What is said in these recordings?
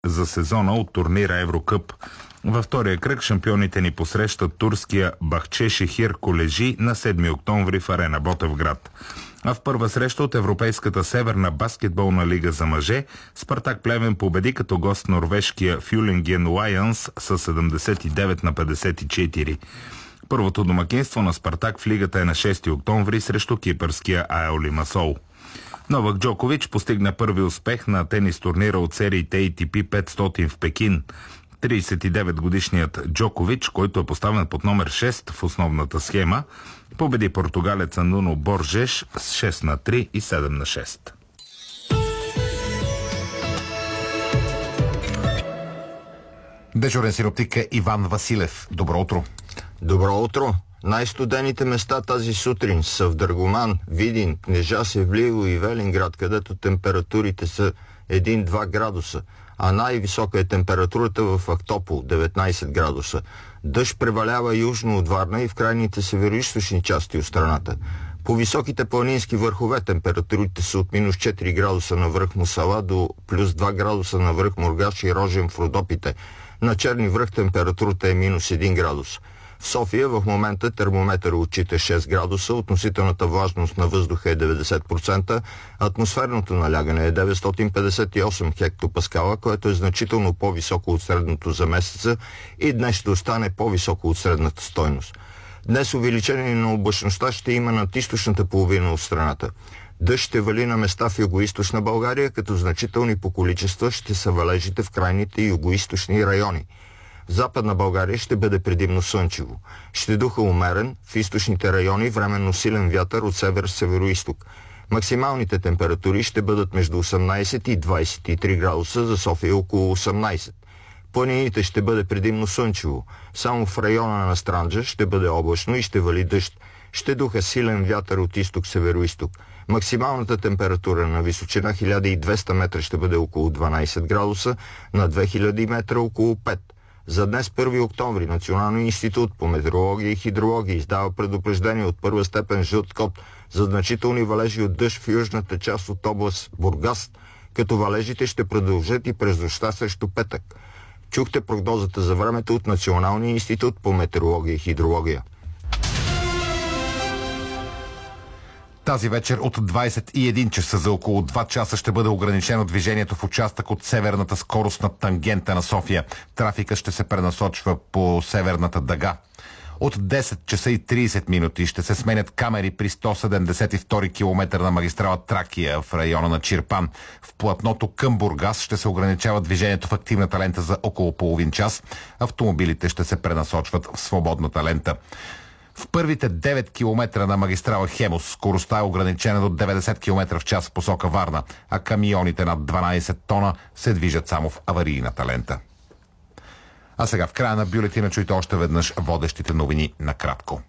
за сезона от турнира Еврокъп. Във втория кръг шампионите ни посрещат турския Бахчешехир Колежи на 7 октомври в Арена Ботевград. А в първа среща от Европейската северна баскетболна лига за мъже, Спартак Плевен победи като гост норвежкия Фюлинген Лайънс с 79-54. Първото домакинство на Спартак в лигата е на 6 октомври срещу кипърския АЕО Лимасол. Новак Джокович постигна първи успех на тенис турнира от сериите ATP 500 в Пекин. 39-годишният Джокович, който е поставен под номер 6 в основната схема, победи португалеца Нуно Боржеш с 6-3 и 7-6. Дежурен синоптик е Иван Василев. Добро утро. Добро утро. Най-студените места тази сутрин са в Драгоман, Видин, Кнежа, Севлиево и Велинград, където температурите са 1-2 градуса, а най-висока е температурата в Ахтопол – 19 градуса. Дъжд превалява южно от Варна и в крайните североизточни части от страната. По високите планински върхове температурите са от минус 4 градуса на връх Мусала до плюс 2 градуса на връх Мургаш и Рожен в Родопите. На Черни връх температурата е минус 1 градус. В София в момента термометър отчита 6 градуса, относителната влажност на въздуха е 90%, атмосферното налягане е 958 хектопаскала, което е значително по-високо от средното за месеца и днес ще остане по-високо от средната стойност. Днес увеличение на облачността ще има над източната половина от страната. Дъжд ще вали на места в югоизточна България, като значителни по количества ще са валежите в крайните югоизточни райони. В Западна България ще бъде предимно слънчево. Ще духа умерен, в източните райони временно силен вятър от север-североизток. Максималните температури ще бъдат между 18 и 23 градуса, за София около 18. Планините ще бъде предимно слънчево. Само в района на Странджа ще бъде облачно и ще вали дъжд. Ще духа силен вятър от изток-североизток. Максималната температура на височина 1200 метра ще бъде около 12 градуса, на 2000 метра около 5. За днес, 1 октомври, Националният институт по метеорология и хидрология издава предупреждение от първа степен жълт код за значителни валежи от дъжд в южната част от област Бургас, като валежите ще продължат и през нощта срещу петък. Чухте прогнозата за времето от Националния институт по метеорология и хидрология. Тази вечер от 21 часа за около 2 часа ще бъде ограничено движението в участък от северната скоростна тангента на София. Трафика ще се пренасочва по северната дъга. От 10 часа и 30 минути ще се сменят камери при 172 км на магистрала Тракия в района на Чирпан. В платното към Бургас ще се ограничава движението в активната лента за около половин час. Автомобилите ще се пренасочват в свободната лента. В първите 9 км на магистрала Хемус скоростта е ограничена до 90 км в час в посока Варна, а камионите над 12 тона се движат само в аварийната лента. А сега в края на бюлетина чуйте още веднъж водещите новини накратко.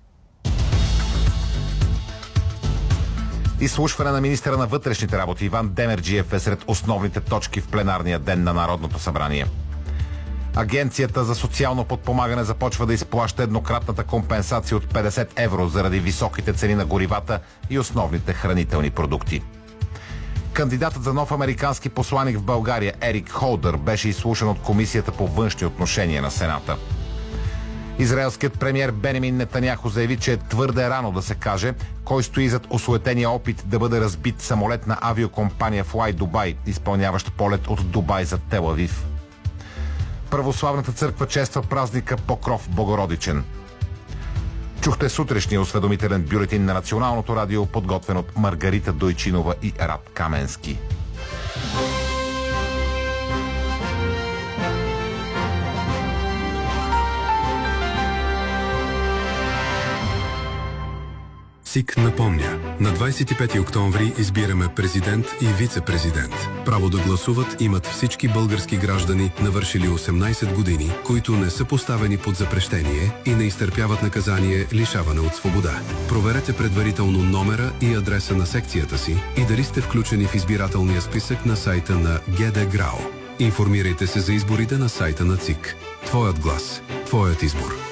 Изслушване на министъра на вътрешните работи Иван Демерджиев е сред основните точки в пленарния ден на Народното събрание. Агенцията за социално подпомагане започва да изплаща еднократната компенсация от 50 евро заради високите цени на горивата и основните хранителни продукти. Кандидатът за нов американски посланик в България Ерик Холдър беше изслушан от Комисията по външни отношения на Сената. Израелският премиер Бенямин Нетаняху заяви, че е твърде рано да се каже кой стои зад осуетения опит да бъде разбит самолет на авиокомпания Fly Dubai, изпълняващ полет от Дубай за Тел Авив. Православната църква чества празника Покров Богородичен. Чухте сутрешния осведомителен бюлетин на Националното радио, подготвен от Маргарита Дойчинова и Рад Каменски. СИК напомня, на 25 октомври избираме президент и вице-президент. Право да гласуват имат всички български граждани, навършили 18 години, които не са поставени под запрещение и не изтърпяват наказание лишаване от свобода. Проверете предварително номера и адреса на секцията си и дали сте включени в избирателния списък на сайта на ГД ГРАО. Информирайте се за изборите на сайта на ЦИК. Твоят глас. Твоят избор.